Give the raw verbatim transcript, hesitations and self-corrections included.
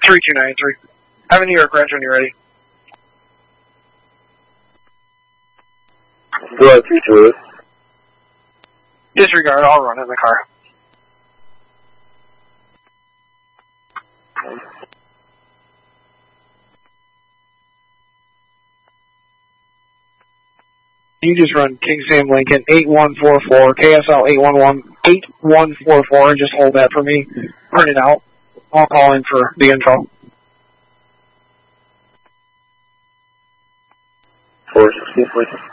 three two nine three. Have a New York Ranch when you're ready. Go ahead, three two eight. Disregard, I'll run in the car. You just run King Sam Lincoln eight one four four, K S L eight one one, eight one four four, and just hold that for me. Print it out. I'll call in for the info. four sixteen,